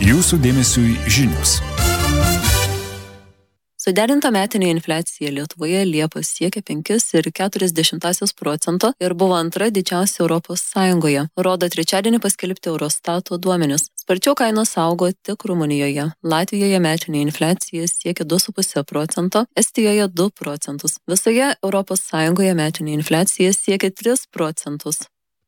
Jūsų dėmesiui žinios. Suderinta metinė infliacija Lietuvoje Liepos siekia 5,4% ir buvo antra didžiausia Europos Sąjungoje, rodo trečiadienį paskelbti Eurostato duomenis. Sparčiau kainos augo tik Rumunijoje. Latvijoje metinė infliacija siekia 2,5%, Estijoje 2%. Visoje Europos Sąjungoje metinė infliacija siekia 3%.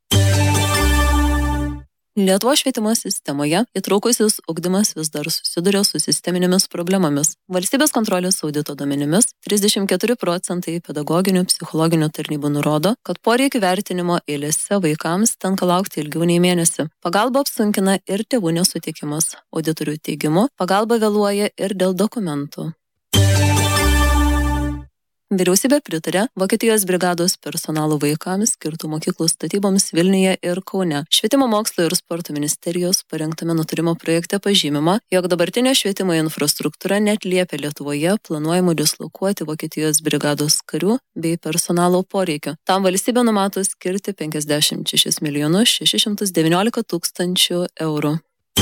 Lietuvos švietimo sistemoje įtraukusis ugdymas vis dar susiduria su sisteminėmis problemomis. Valstybės kontrolės audito duomenimis 34% pedagoginių psichologinių tarnybų nurodo, kad poreikių vertinimo eilėse vaikams tenka laukti ilgiau nei mėnesį. Pagalba apsunkina ir tėvų nesutikimas. Auditorių teigimu, pagalba vėluoja ir dėl dokumentų. Vyriausybė pritarė Vokietijos brigados personalo vaikams skirtų mokyklų statyboms Vilniuje ir Kaune. Švietimo mokslo ir sporto ministerijos parengtame nutarimo projekte pažymima, jog dabartinė švietimo infrastruktūra neatliepia Lietuvoje planuojamų dislokuoti Vokietijos brigados karių bei personalo poreikio. Tam valstybė numato skirti 56 619 000 eurų.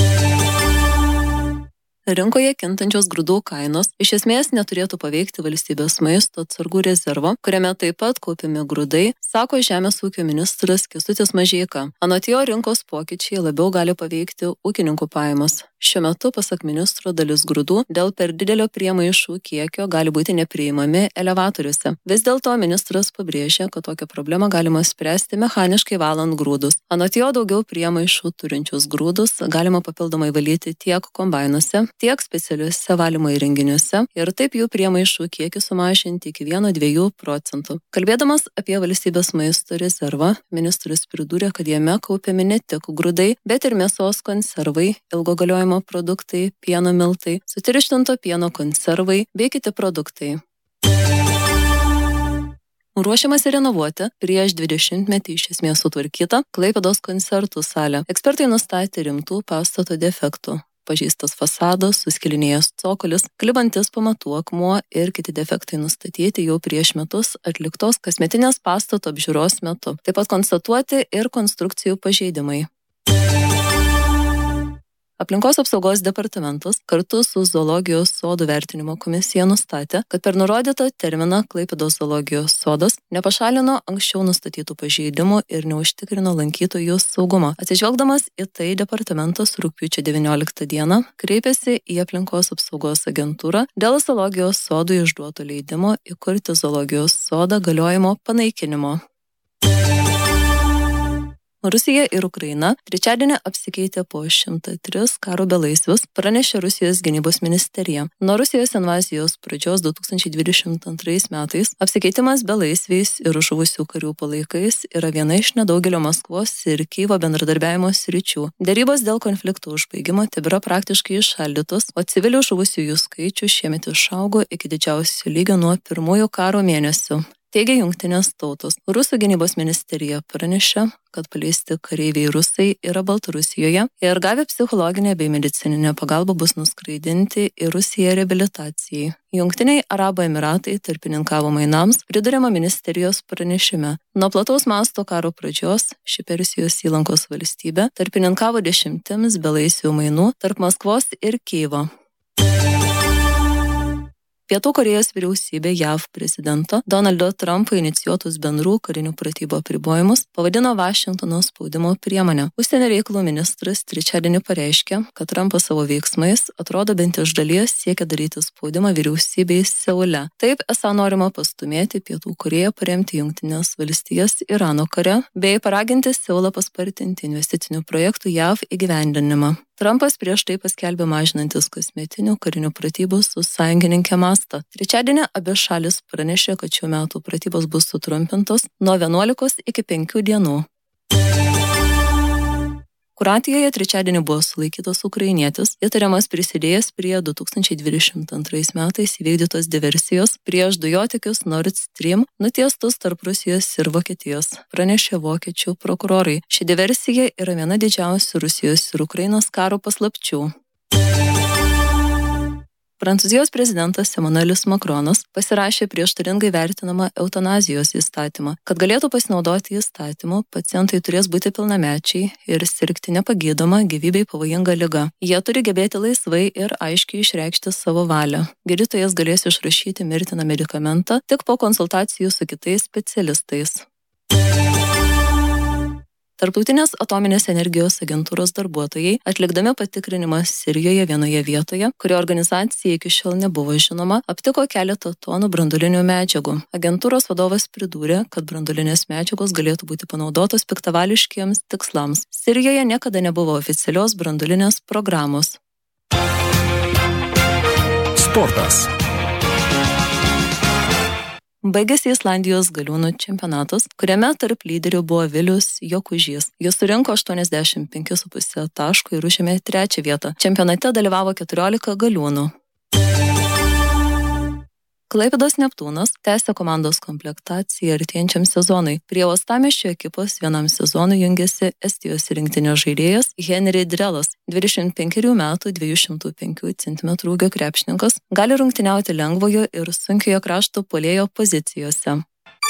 Rinkoje kintančios grūdų kainos iš esmės neturėtų paveikti valstybės maisto atsargų rezervo, kuriame taip pat kaupiami grūdai, sako Žemės ūkio ministras Kęstutis Mažeika. Anot jo, rinkos pokyčiai labiau gali paveikti ūkininkų pajamas. Šiuo metu, pasak ministro, dalis grūdų dėl per didelio priemaišų kiekio gali būti nepriimami elevatoriuose. Vis dėlto ministras pabrėžė, kad tokią problemą galima spręsti mechaniškai valant grūdus. Anot jo, daugiau priemaišų turinčius grūdus galima papildomai valyti tiek kombainuose, tiek specialiuose valymo įrenginiuose ir taip jų priemaišų kiekį sumažinti iki 1–2%. Kalbėdamas apie valstybės maisto rezervą, ministras pridūrė, kad jame kaupiami ne tik grūdai, bet ir mėsos konservai, ilgo galiojimo produktai, pieno miltai, sutirštinto pieno konservai bei kiti produktai. Ruošiamasi renovuoti prieš 20-metį iš esmės sutvarkytą Klaipėdos koncertų salę. Ekspertai nustatė rimtų pastato defektų. Pažeistas fasadas, suskilinėjęs cokolis, klibantis pamatų akmuo ir kiti defektai nustatyti jau prieš metus atliktos kasmetinės pastato apžiūros metu. Taip pat konstatuoti ir konstrukcijų pažeidimai. Aplinkos apsaugos departamentas kartu su zoologijos sodų vertinimo komisija nustatė, kad per nurodytą terminą Klaipėdos zoologijos sodas nepašalino anksčiau nustatytų pažeidimų ir neužtikrino lankytojų saugumo. Atsižvelgdamas į tai, departamentas rugpjūčio 19 dieną kreipėsi į aplinkos apsaugos agentūrą dėl zoologijos sodų išduoto leidimo įkurti zoologijos sodą galiojimo panaikinimo. Rusija ir Ukraina trečiadienį apsikeitė po 103 karo belaisvius, pranešė Rusijos gynybos ministerija. Nuo Rusijos invazijos pradžios 2022 metais apsikeitimas belaisviais ir žuvusių karių palaikais yra viena iš nedaugelio Maskvos ir Kyjivo bendradarbiavimo sričių. Derybos dėl konflikto užbaigimo tebėra praktiškai įšaldytos, o civilių žuvusiųjų skaičius šiemet išaugo iki didžiausio lygio nuo pirmųjų karo mėnesių. Teigia Jungtinės tautos. Rusų gynybos ministerija pranešė, kad paleisti kareiviai rusai yra Baltarusijoje ir gavę psichologinę bei medicininę pagalbą bus nuskraidinti į Rusiją reabilitacijai. Jungtiniai Arabų Emiratai tarpininkavo mainams, priduriama ministerijos pranešime. Nuo plataus masto karo pradžios ši Persijos įlankos valstybė tarpininkavo 10 belaisvių mainų tarp Maskvos ir Kijevo. Pietų Korėjos vyriausybė JAV prezidento Donaldo Trumpo inicijuotus bendrų karinių pratybų apribojimus pavadino Vašingtono spaudimo priemonę. Užsienio reikalų ministras trečiadienį pareiškė, kad Trumpas savo veiksmais atrodo bent iš dalies siekia daryti spaudimą vyriausybei Seule. Taip esą norima pastumėti Pietų Korėją paremti Jungtines valstijas Irano kare bei paraginti Seulą paspartinti investicinių projektų JAV įgyvendinimą. Trumpas prieš tai paskelbė mažinantis kasmetinių karinių pratybų su sąjungininkė mastą. Trečiadienį abi šalis pranešė, kad šių metų pratybos bus sutrumpintos nuo 11 iki 5 dienų. Kroatijoje trečiadienį buvo sulaikytas ukrainietis, įtariamas prisidėjęs prie 2022 metais įvykdytos diversijos prieš dujotikius Nord Stream nutiestus tarp Rusijos ir Vokietijos, pranešė vokiečių prokurorai. Ši diversija yra viena didžiausių Rusijos ir Ukrainos karo paslapčių. Prancūzijos prezidentas Emmanuelis Macronas pasirašė prieštaringai vertinamą eutanazijos įstatymą. Kad galėtų pasinaudoti įstatymu, pacientai turės būti pilnamečiai ir sirgti nepagydoma gyvybei pavojinga liga. Jie turi gebėti laisvai ir aiškiai išreikšti savo valią. Gydytojas galės išrašyti mirtiną medikamentą tik po konsultacijų su kitais specialistais. Tarptautinės atominės energijos agentūros darbuotojai, atlikdami patikrinimą Sirijoje vienoje vietoje, kurio organizacija iki šiol nebuvo žinoma, aptiko keletą tonų branduolinių medžiagų. Agentūros vadovas pridūrė, kad branduolinės medžiagos galėtų būti panaudotos piktavališkiems tikslams. Sirijoje niekada nebuvo oficialios branduolinės programos. Sportas. Baigėsi Islandijos galiūnų čempionatas, kuriame tarp lyderių buvo Vilius Jokužys. Jis surinko 85,5 taškų ir užėmė 3. vietą. Čempionate dalyvavo 14 galiūnų. Klaipėdos Neptūnas tęsia komandos komplektaciją artėjančiam sezonui. Prie uostamiesčio ekipos vienam sezonui jungiasi Estijos rinktinės žaidėjas Henri Drelas. 25 metų 205 cm ūgio krepšininkas gali rungtyniauti lengvojo ir sunkiojo krašto puolėjo pozicijose.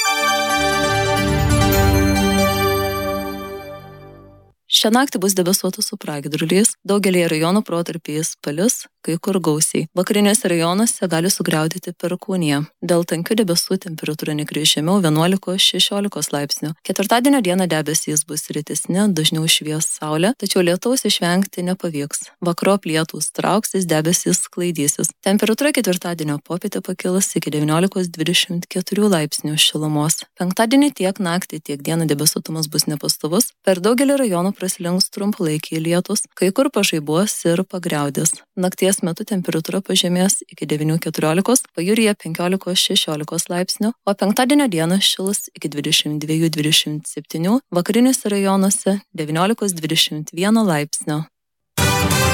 Šią naktį bus debesuota su pragiedruliais, daugelį rajonų protarpiais palis, kai kur gausiai. Vakariniuose rajonuose gali sugriaudėti perkūnija. Dėl tankių debesų temperatūra nekris žemiau 11-16 laipsnių. Ketvirtadienio dieną debesys bus rytesni, dažniau švies saulė, tačiau lietaus išvengti nepavyks. Vakarop lietūs trauksis, debesys sklaidysis. Temperatūra ketvirtadienio popietę pakils iki 19-24 laipsnių šilumos. Penktadienį tiek naktį, tiek dieną debesuotumas bus nepastovus. Per daugelį rajonų praslinks trumpalaikiai lietus, kai kur pažaibuos ir pagriaudės. Nakties metu temperatūra pažemės iki 9-14, pajūryje 15-16 laipsnių, o penktadienio dieną šils iki 22-27, vakariniuose rajonuose 19-21 laipsnio.